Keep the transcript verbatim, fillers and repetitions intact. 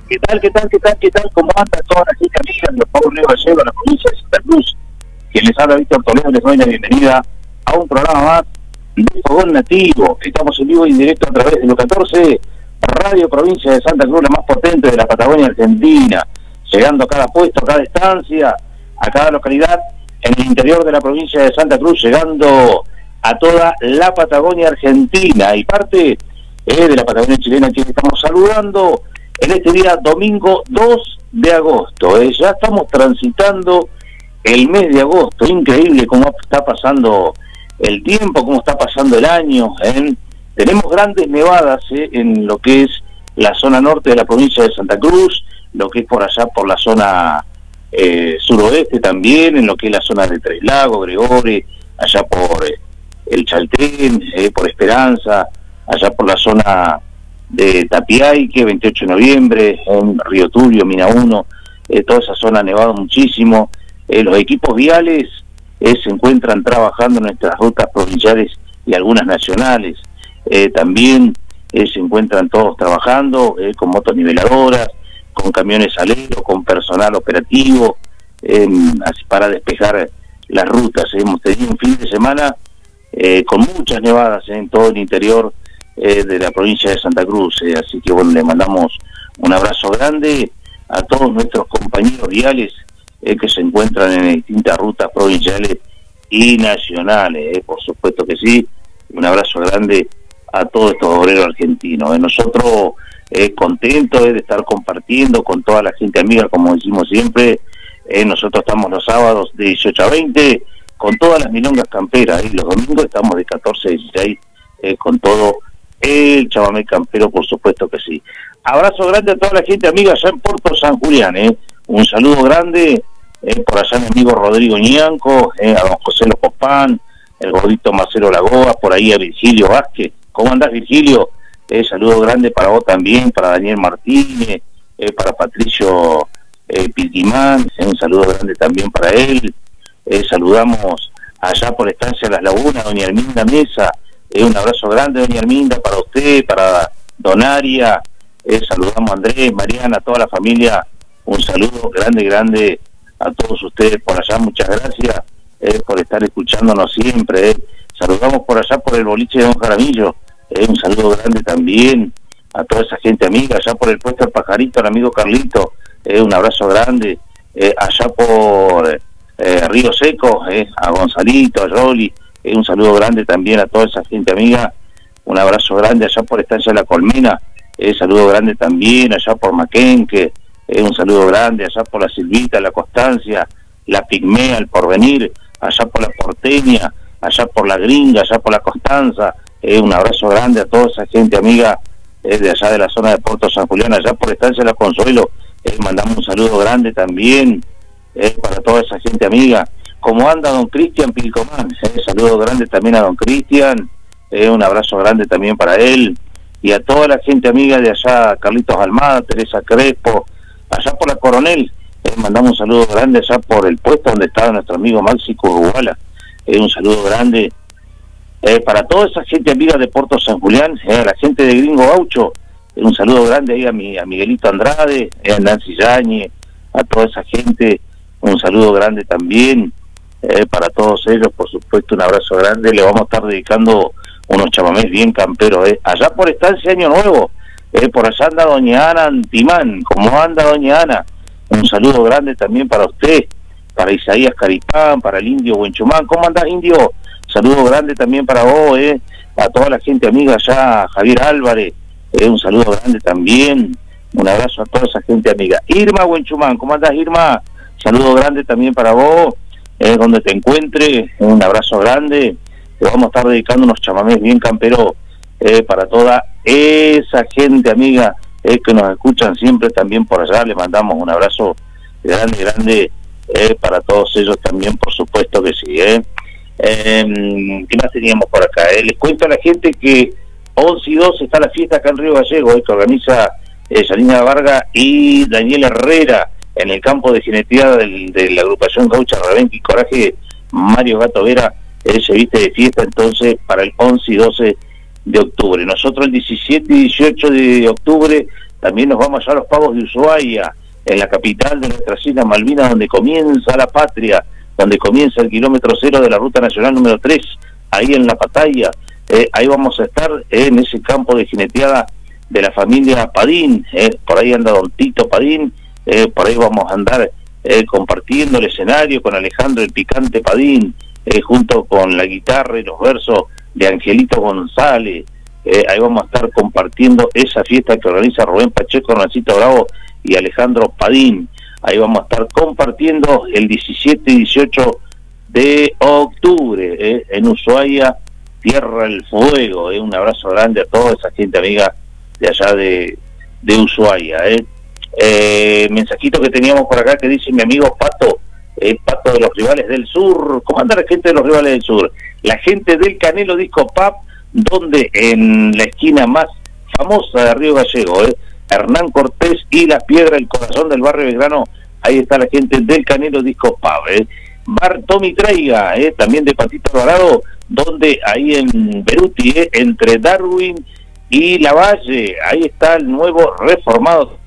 ¿Qué tal, qué tal, qué tal, qué tal? ¿Cómo anda toda la gente amiga de Pablo Río Gallego, la provincia de Santa Cruz? Quien les habla, Víctor Toledo, les doy la bienvenida a un programa más de Fogón Nativo. Estamos en vivo y en directo a través de los catorce, Radio Provincia de Santa Cruz, la más potente de la Patagonia Argentina, llegando a cada puesto, a cada estancia, a cada localidad en el interior de la provincia de Santa Cruz, llegando a toda la Patagonia Argentina y parte eh, de la Patagonia chilena, que estamos saludando en este día domingo dos de agosto. Eh, ya estamos transitando el mes de agosto. Increíble cómo está pasando el tiempo, cómo está pasando el año. ¿eh? Tenemos grandes nevadas eh, en lo que es la zona norte de la provincia de Santa Cruz, lo que es por allá por la zona eh, suroeste también, en lo que es la zona de Tres Lagos, Gregores, allá por eh, el Chaltén, eh, por Esperanza, allá por la zona de Tapiaique, veintiocho de noviembre, en Río Turbio, Mina uno, eh, toda esa zona ha nevado muchísimo. Eh, los equipos viales eh, se encuentran trabajando en nuestras rutas provinciales y algunas nacionales. Eh, también eh, se encuentran todos trabajando eh, con motoniveladoras, con camiones aleros, con personal operativo, eh, así para despejar las rutas. Eh. Hemos tenido un fin de semana eh, con muchas nevadas eh, en todo el interior Eh, de la provincia de Santa Cruz, eh, así que bueno, le mandamos un abrazo grande a todos nuestros compañeros viales eh, que se encuentran en distintas rutas provinciales y nacionales, eh, por supuesto que sí. Un abrazo grande a todos estos obreros argentinos. Eh. Nosotros eh, contentos eh, de estar compartiendo con toda la gente amiga, como decimos siempre. Eh, nosotros estamos los sábados de dieciocho a veinte con todas las milongas camperas, y eh, los domingos estamos de catorce a dieciséis eh, con todo el chamamé campero, por supuesto que sí. Abrazo grande a toda la gente amiga allá en Puerto San Julián, eh. un saludo grande eh, por allá mi amigo Rodrigo Ñanco, eh, a don José Lopopán, el gordito Marcelo Lagoa, por ahí a Virgilio Vázquez. ¿Cómo andás, Virgilio? Eh, saludo grande para vos también, para Daniel Martínez, eh, para Patricio eh, Pilquimán, eh, un saludo grande también para él. Eh, saludamos allá por Estancia Las Lagunas, doña Herminda Mesa. Eh, un abrazo grande, doña Herminda, para usted, para Donaria. Eh, saludamos a Andrés, Mariana, a toda la familia. Un saludo grande, grande a todos ustedes por allá. Muchas gracias eh, por estar escuchándonos siempre. Eh. Saludamos por allá por el boliche de Don Jaramillo. Eh, un saludo grande también a toda esa gente amiga. Allá por el puesto del Pajarito, al amigo Carlito. Eh, un abrazo grande. Eh, allá por eh, Río Seco, eh, a Gonzalito, a Yoli. Eh, un saludo grande también a toda esa gente amiga. Un abrazo grande allá por Estancia La Colmena. Eh, saludo grande también allá por Maquenque. Eh, un saludo grande allá por la Silvita, la Constancia, la Pigmea, el Porvenir, allá por la Porteña, allá por la Gringa, allá por la Constanza. Eh, un abrazo grande a toda esa gente amiga eh, de allá de la zona de Puerto San Julián, allá por Estancia La Consuelo. Eh, mandamos un saludo grande también eh, para toda esa gente amiga. ¿Cómo anda don Cristian Pilcomán? Eh, saludo grande también a don Cristian, eh, un abrazo grande también para él, y a toda la gente amiga de allá, Carlitos Almada, Teresa Crespo, allá por la Coronel. Eh, mandamos un saludo grande allá por el puesto donde estaba nuestro amigo Maxi Currubala. Eh, un saludo grande eh, para toda esa gente amiga de Puerto San Julián, eh, a la gente de Gringo Gaucho. Eh, un saludo grande ahí a, mi, a Miguelito Andrade, eh, a Nancy Yañez, a toda esa gente. Un saludo grande también Eh, para todos ellos, por supuesto, un abrazo grande. Le vamos a estar dedicando unos chamamés bien camperos. Eh. Allá por Estancia Año Nuevo, eh, por allá anda doña Ana Antimán. ¿Cómo anda doña Ana? Un saludo grande también para usted, para Isaías Caripán, para el Indio Buenchumán. ¿Cómo andás, Indio? Saludo grande también para vos, eh. a toda la gente amiga allá, Javier Álvarez, eh, un saludo grande también. Un abrazo a toda esa gente amiga. Irma Buenchumán, ¿cómo andás, Irma? Saludo grande también para vos. Eh, donde te encuentre, un abrazo grande. Te vamos a estar dedicando unos chamamés bien camperos eh, para toda esa gente amiga eh, que nos escuchan siempre también por allá. Le mandamos un abrazo grande, grande eh, para todos ellos también, por supuesto que sí. Eh. Eh, ¿Qué más teníamos por acá? Eh? Les cuento a la gente que once y doce está la fiesta acá en Río Gallego, eh, que organiza eh, Salina Vargas y Daniel Herrera, en el campo de jineteada del, de la agrupación Gaucha Rebenque y Coraje. Mario Gato Vera eh, se viste de fiesta entonces para el once y doce de octubre. Nosotros el diecisiete y dieciocho de octubre también nos vamos allá a los Pagos de Ushuaia, en la capital de nuestras Islas Malvinas, donde comienza la patria, donde comienza el kilómetro cero de la Ruta Nacional número tres, ahí en La Pataya. Eh, ahí vamos a estar eh, en ese campo de jineteada de la familia Padín, eh, por ahí anda don Tito Padín, eh, por ahí vamos a andar eh, compartiendo el escenario con Alejandro el Picante Padín, eh, junto con la guitarra y los versos de Angelito González. Eh, ahí vamos a estar compartiendo esa fiesta que organiza Rubén Pacheco, Hernancito Bravo y Alejandro Padín. Ahí vamos a estar compartiendo el diecisiete y dieciocho de octubre eh, en Ushuaia, Tierra del Fuego. Eh. Un abrazo grande a toda esa gente amiga de allá de, de Ushuaia. Eh. Eh, mensajito que teníamos por acá que dice mi amigo Pato, eh, Pato de los Rivales del Sur. ¿Cómo anda la gente de los Rivales del Sur? La gente del Canelo Disco Pub, donde en la esquina más famosa de Río Gallego, eh, Hernán Cortés y La Piedra, el corazón del barrio Belgrano, ahí está la gente del Canelo Disco Pub. Eh. Bar Tommy Traiga, eh, también de Patito Alvarado, donde ahí en Beruti, eh, entre Darwin y La Valle, ahí está el nuevo reformado